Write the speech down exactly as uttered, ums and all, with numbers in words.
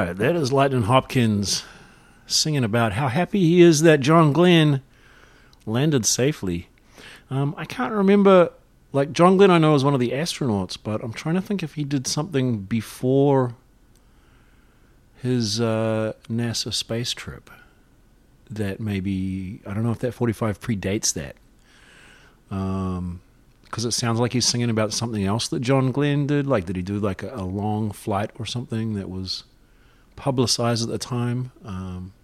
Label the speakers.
Speaker 1: right, that is Lightning Hopkins singing about how happy he is that John Glenn landed safely. Um, I can't remember, like John Glenn I know is one of the astronauts, but I'm trying to think if he did something before his uh, NASA space trip that maybe, I don't know if that forty-five predates that. Um, because it sounds like he's singing about something else that John Glenn did. Like, did he do like a, a long flight or something that was publicized at the time? Um,